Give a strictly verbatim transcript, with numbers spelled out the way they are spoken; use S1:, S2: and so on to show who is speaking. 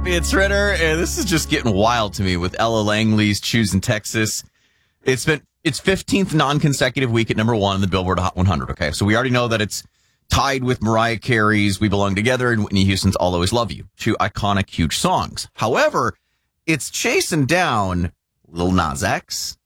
S1: It's Ritter, and this is just getting wild to me with Ella Langley's Choosing Texas. It's been its fifteenth non-consecutive week at number one in the Billboard Hot one hundred, okay? So we already know that it's tied with Mariah Carey's We Belong Together and Whitney Houston's I'll Always Love You, two iconic, huge songs. However, it's chasing down Lil Nas X,